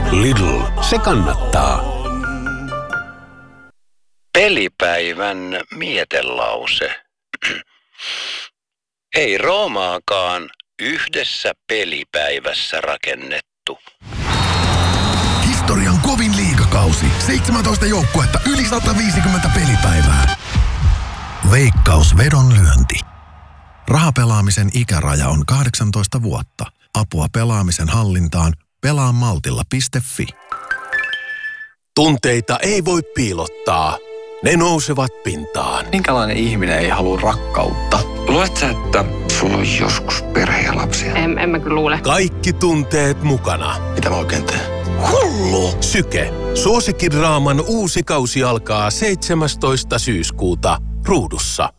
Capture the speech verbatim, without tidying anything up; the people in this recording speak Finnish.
Lidl, se kannattaa. Pelipäivän mietelause. Ei Roomaakaan yhdessä pelipäivässä rakennettu. Historian kovin liigakausi. seitsemäntoista joukkuetta, yli sata viisikymmentä pelipäivää. Veikkaus vedonlyönti. Rahapelaamisen ikäraja on kahdeksantoista vuotta. Apua pelaamisen hallintaan pelaamaltilla piste fi. Tunteita ei voi piilottaa. Ne nousevat pintaan. Minkälainen ihminen ei halua rakkautta? Luuletko sä, että sulla on joskus perhe ja lapsia? En, en mä kyllä luule. Kaikki tunteet mukana. Mitä mä oikein teen? Hullu! Syke. Suosikkidraaman uusi kausi alkaa seitsemästoista syyskuuta Ruudussa.